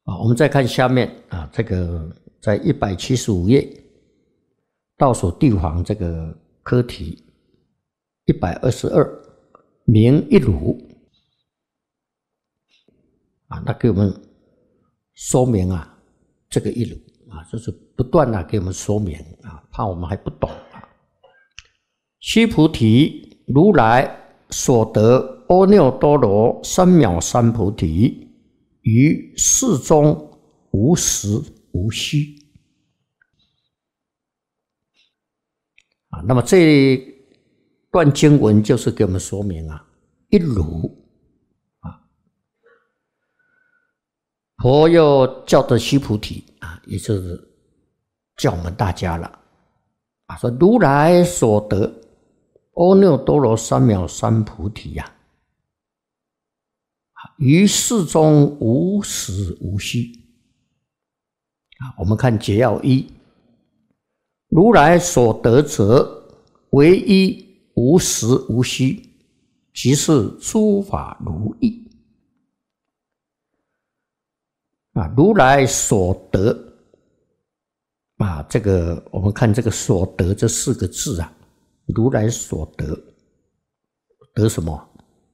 我们再看下面这个在175页倒数第行这个科题122，明一如那给我们说明这个一如就是不断给我们说明怕我们还不懂须菩提，如来所得阿耨多罗三藐三菩提，于世中无实无虚那么这一段经文就是给我们说明一如佛又叫的须菩提也就是叫我们大家了说如来所得阿耨多罗三藐三菩提于世中无实无虚我们看解要一，如来所得者唯一无实无虚，即是诸法如意如来所得这个我们看这个所得这4个字如来所得什么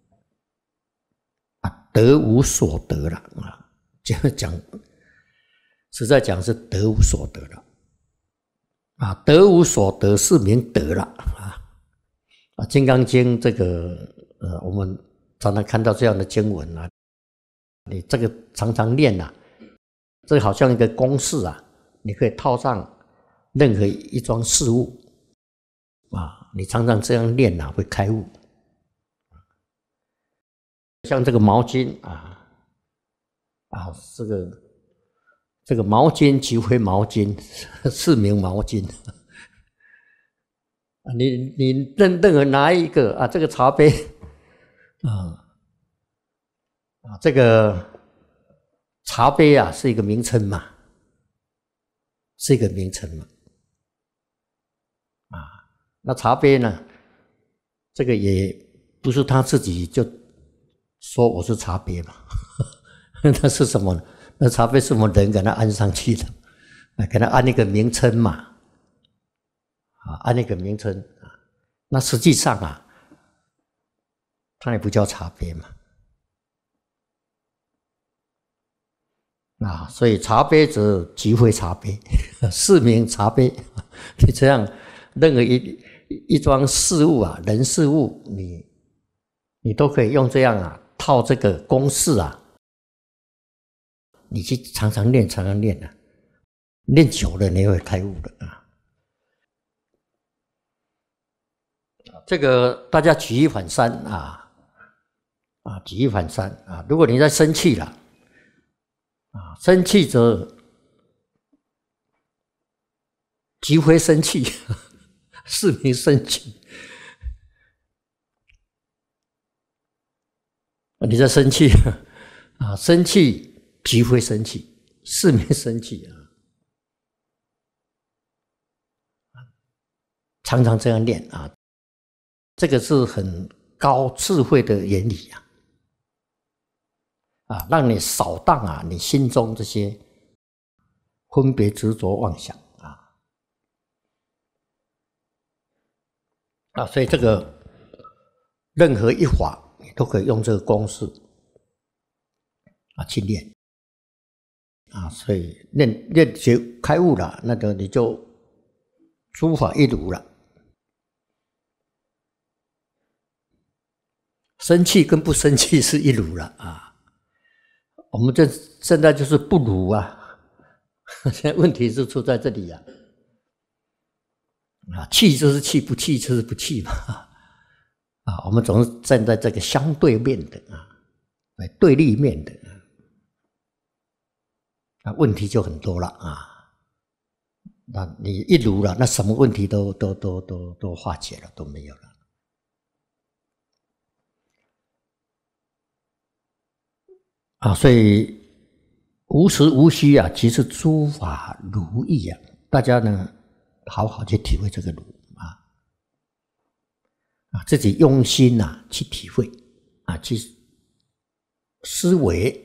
得无所得了这样讲实在讲是得无所得了得无所得是名得了金刚经这个我们常常看到这样的经文你这个常常念这个好像一个公式你可以套上任何一桩事物你常常这样念会开悟像这个毛巾这个毛巾即非毛巾是名毛巾你任何拿一个这个茶杯这个茶杯是一个名称嘛，是一个名称嘛那茶杯呢这个也不是他自己就说我是茶杯嘛那是什么呢？那茶杯是我们人给它安上去的给它安一个名称嘛按那个名称那实际上它也不叫茶杯嘛所以茶杯则即非茶杯是名茶杯你这样任何一桩事物人事物你都可以用这样套这个公式你去常常练常常练练久了你会开悟的这个大家举一反三举一反三如果你在生气了生气则即非生气是名生气你在生气生气即非生气是名生气常常这样练这个是很高智慧的原理让你扫荡你心中这些分别执着妄想所以这个任何一法你都可以用这个公式去练所以练觉开悟了那个你就诸法一如了生气跟不生气是一如了我们现在就是不如现在问题是出在这里气就是气不气就是不气嘛我们总是站在这个相对面的对立面的问题就很多了那你一如了那什么问题都化解了都没有了所以无实无虚即是诸法如意大家呢好好去体会这个如自己用心去体会去思维